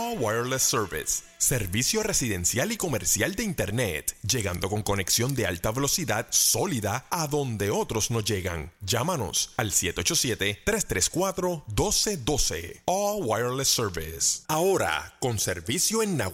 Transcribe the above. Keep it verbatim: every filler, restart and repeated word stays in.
All Wireless Service. Servicio residencial y comercial de Internet, llegando con conexión de alta velocidad sólida a donde otros no llegan. Llámanos al siete ocho siete, tres tres cuatro, uno dos uno dos. All Wireless Service. Ahora, con servicio en Nahuatl.